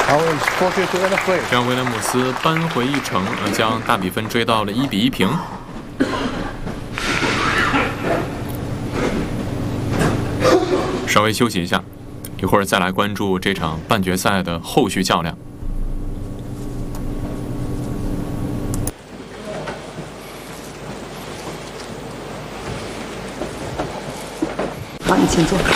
让威廉姆斯扳回一城，将大比分追到了1-1平。稍微休息一下，一会儿再来关注这场半决赛的后续较量。 好，你请坐。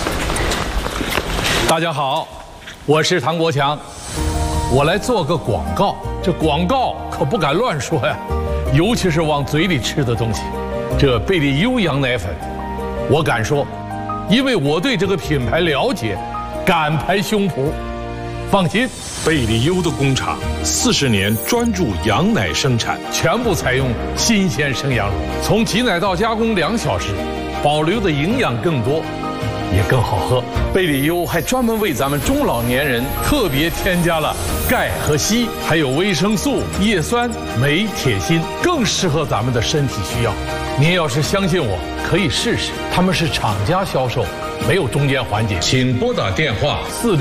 大家好，我是唐国强，我来做个广告。这广告可不敢乱说呀，尤其是往嘴里吃的东西。这贝利优羊奶粉，我敢说，因为我对这个品牌了解，敢拍胸脯。放心， 贝利优的工厂40年专注羊奶生产， 全部采用新鲜生羊乳，从挤奶到加工2小时，保留的营养更多，也更好喝。贝利优还专门为咱们中老年人特别添加了钙和硒，还有维生素、叶酸、镁、铁、锌，更适合咱们的身体需要。您要是相信我，可以试试。他们是厂家销售，没有中间环节。请拨打电话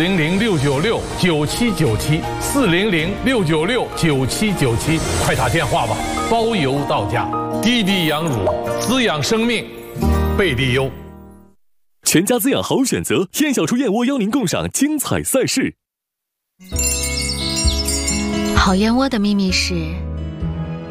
400-696-9797，400-696-9797，快打电话吧，包邮到家。低低羊乳，滋养生命，贝利优。 全家滋养好选择，燕小厨燕窝邀您共赏精彩赛事。 好燕窝的秘密是